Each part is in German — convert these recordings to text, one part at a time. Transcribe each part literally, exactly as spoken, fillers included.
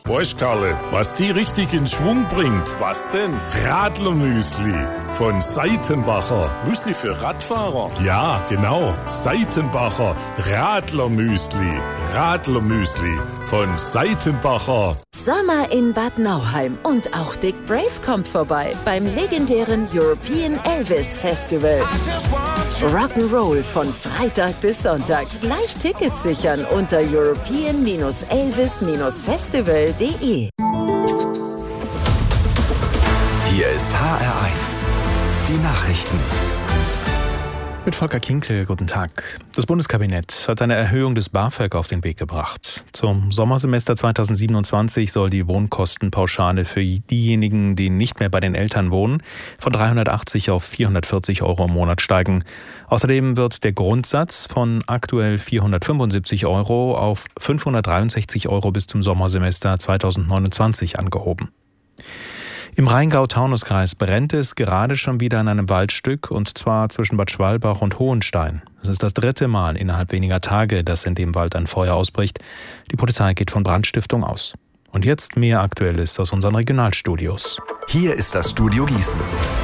Weißt Karle, was die richtig in Schwung bringt? Was denn? Radlermüsli von Seitenbacher. Müsli für Radfahrer? Ja, genau. Seitenbacher Radlermüsli. Radlermüsli von Seitenbacher. Sommer in Bad Nauheim und auch Dick Brave kommt vorbei beim legendären European Elvis Festival. Rock'n'Roll von Freitag bis Sonntag. Gleich Tickets sichern unter european elvis festival punkt de. Hier ist H R eins. Die Nachrichten. Mit Volker Kinkel, guten Tag. Das Bundeskabinett hat eine Erhöhung des BAföG auf den Weg gebracht. Zum Sommersemester zweitausendsiebenundzwanzig soll die Wohnkostenpauschale für diejenigen, die nicht mehr bei den Eltern wohnen, von dreihundertachtzig auf vierhundertvierzig Euro im Monat steigen. Außerdem wird der Grundsatz von aktuell vierhundertfünfundsiebzig Euro auf fünfhundertdreiundsechzig Euro bis zum Sommersemester zweitausendneunundzwanzig angehoben. Im Rheingau-Taunus-Kreis brennt es gerade schon wieder an einem Waldstück, und zwar zwischen Bad Schwalbach und Hohenstein. Es ist das dritte Mal innerhalb weniger Tage, dass in dem Wald ein Feuer ausbricht. Die Polizei geht von Brandstiftung aus. Und jetzt mehr Aktuelles aus unseren Regionalstudios. Hier ist das Studio Gießen.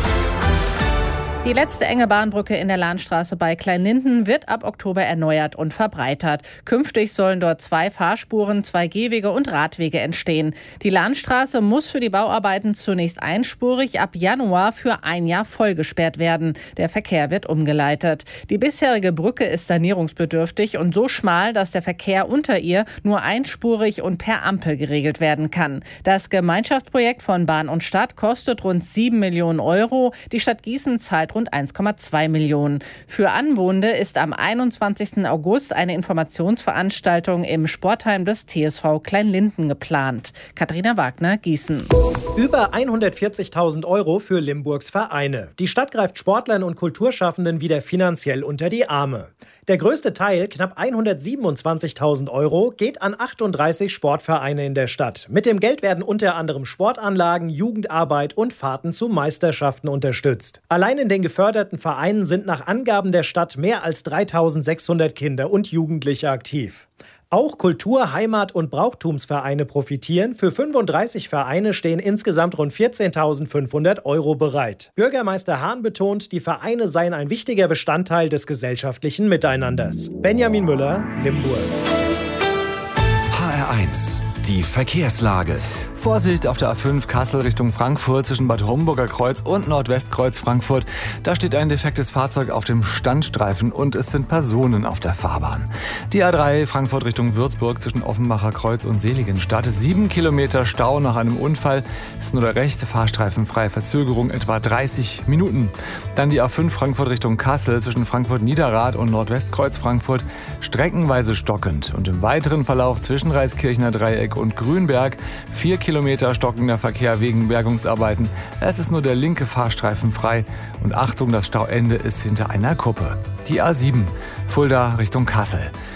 Die letzte enge Bahnbrücke in der Lahnstraße bei Kleinlinden wird ab Oktober erneuert und verbreitert. Künftig sollen dort zwei Fahrspuren, zwei Gehwege und Radwege entstehen. Die Lahnstraße muss für die Bauarbeiten zunächst einspurig, ab Januar für ein Jahr vollgesperrt werden. Der Verkehr wird umgeleitet. Die bisherige Brücke ist sanierungsbedürftig und so schmal, dass der Verkehr unter ihr nur einspurig und per Ampel geregelt werden kann. Das Gemeinschaftsprojekt von Bahn und Stadt kostet rund sieben Millionen Euro. Die Stadt Gießen zahlt rund eins Komma zwei Millionen. Für Anwohner ist am einundzwanzigsten August eine Informationsveranstaltung im Sportheim des T S V Kleinlinden geplant. Katharina Wagner, Gießen. Über hundertvierzigtausend Euro für Limburgs Vereine. Die Stadt greift Sportlern und Kulturschaffenden wieder finanziell unter die Arme. Der größte Teil, knapp hundertsiebenundzwanzigtausend Euro, geht an achtunddreißig Sportvereine in der Stadt. Mit dem Geld werden unter anderem Sportanlagen, Jugendarbeit und Fahrten zu Meisterschaften unterstützt. Allein in den geförderten Vereinen sind nach Angaben der Stadt mehr als dreitausendsechshundert Kinder und Jugendliche aktiv. Auch Kultur-, Heimat- und Brauchtumsvereine profitieren. Für fünfunddreißig Vereine stehen insgesamt rund vierzehntausendfünfhundert Euro bereit. Bürgermeister Hahn betont, die Vereine seien ein wichtiger Bestandteil des gesellschaftlichen Miteinanders. Benjamin Müller, Limburg. H R eins. Die Verkehrslage. Vorsicht auf der A fünf Kassel Richtung Frankfurt zwischen Bad Homburger Kreuz und Nordwestkreuz Frankfurt. Da steht ein defektes Fahrzeug auf dem Standstreifen und es sind Personen auf der Fahrbahn. Die A drei Frankfurt Richtung Würzburg zwischen Offenbacher Kreuz und Seligenstadt. Sieben Kilometer Stau nach einem Unfall. Es ist nur der rechte Fahrstreifen frei. Verzögerung etwa dreißig Minuten. Dann die A fünf Frankfurt Richtung Kassel zwischen Frankfurt Niederrad und Nordwestkreuz Frankfurt. Streckenweise stockend. Und im weiteren Verlauf zwischen Reiskirchner Dreieck und Grünberg vier Kilometer stockender Verkehr wegen Bergungsarbeiten. Es ist nur der linke Fahrstreifen frei. Und Achtung, das Stauende ist hinter einer Kuppe. Die A sieben, Fulda Richtung Kassel.